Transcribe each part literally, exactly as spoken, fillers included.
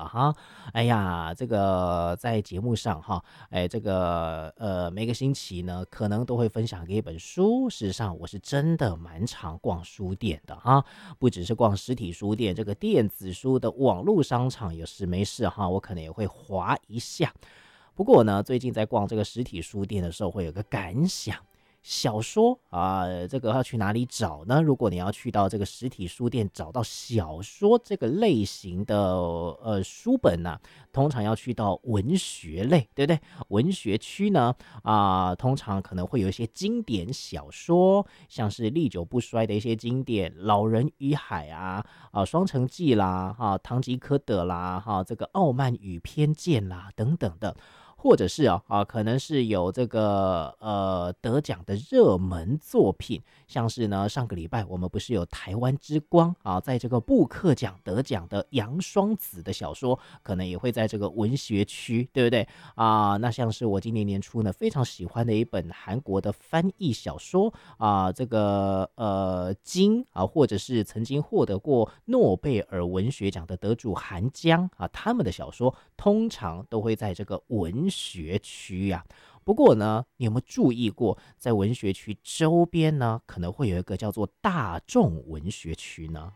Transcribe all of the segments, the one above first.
哈。哎呀，这个在节目上哈，哎，这个呃每个星期呢，可能都会分享给一本书。事实上，我是真的蛮常逛书店的哈，不只是逛实体书店，这个电子书的网络商场有事没事哈，我可能也会滑一下。不过呢，最近在逛这个实体书店的时候，会有个感想。小说啊、呃，这个要去哪里找呢？如果你要去到这个实体书店找到小说这个类型的呃书本呢、啊，通常要去到文学类，对不对？文学区呢啊、呃，通常可能会有一些经典小说，像是历久不衰的一些经典，《老人与海》啊，啊，《双城记》啦，哈、啊，《堂吉诃德》啦，哈、啊，这个《傲慢与偏见》啦，等等的。或者是啊啊，可能是有这个呃得奖的热门作品，像是呢上个礼拜我们不是有台湾之光啊，在这个布克奖得奖的杨双子的小说，可能也会在这个文学区，对不对啊？那像是我今年年初呢非常喜欢的一本韩国的翻译小说啊，这个呃金啊，或者是曾经获得过诺贝尔文学奖的得主韩江啊，他们的小说通常都会在这个文学区呀、啊。不过呢，你有没有注意过，在文学区周边呢，可能会有一个叫做大众文学区呢？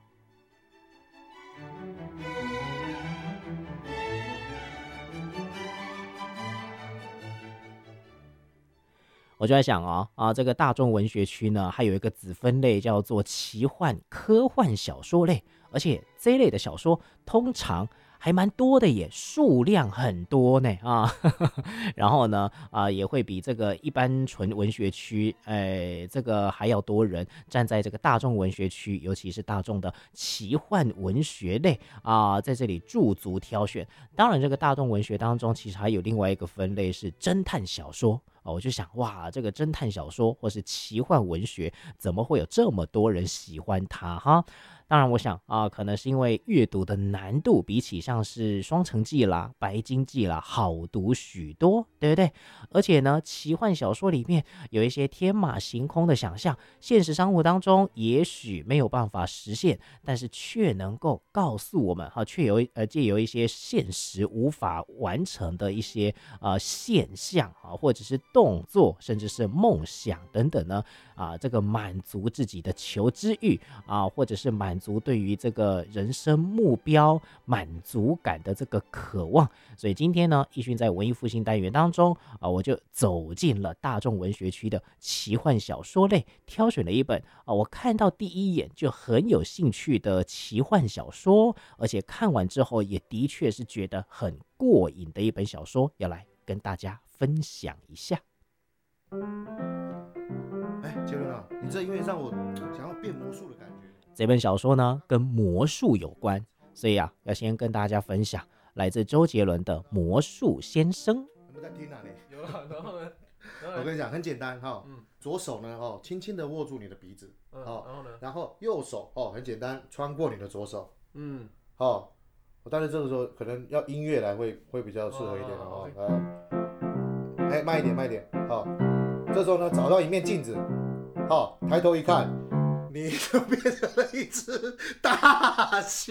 我就在想哦，啊，这个大众文学区呢，还有一个子分类叫做奇幻科幻小说类，而且这一类的小说通常还蛮多的耶，数量很多呢啊，然后呢啊也会比这个一般纯文学区，哎，这个还要多人站在这个大众文学区，尤其是大众的奇幻文学类啊，在这里驻足挑选。当然，这个大众文学当中，其实还有另外一个分类是侦探小说。哦，我就想，哇，这个侦探小说或是奇幻文学，怎么会有这么多人喜欢它哈？当然，我想啊、呃，可能是因为阅读的难度比起像是《双城记》啦、《白鲸记》啦，好读许多，对不对？而且呢，奇幻小说里面有一些天马行空的想象，现实生活当中也许没有办法实现，但是却能够告诉我们哈，却有呃借由一些现实无法完成的一些呃现象啊，或者是动作，甚至是梦想等等呢啊，这个满足自己的求知欲啊，或者是满足对于这个人生目标满足感的这个渴望。所以今天呢，奕迅在文艺复兴单元当中啊，我就走进了大众文学区的奇幻小说类，挑选了一本啊，我看到第一眼就很有兴趣的奇幻小说，而且看完之后也的确是觉得很过瘾的一本小说，要来跟大家分享一下。 哎，杰伦啊，你这音乐让我想要变魔术的感觉。 这本小说呢，跟魔术有关，所以啊，要先跟大家分享来自周杰伦的《魔术先生》。 有没有在听啊你？ 有啊，然后呢？ 我跟你讲，很简单哈、哦嗯，左手呢哦，轻轻的握住你的鼻子，嗯，哦，然后呢，然后右手哦，很简单，穿过你的左手，嗯，好、哦，但是这个时候可能要音乐来会会比较适合一点哦，来，哎，慢一点，慢一点，好、哦，这时候呢，找到一面镜子，好、哦，抬头一看，你就变成了一只大象。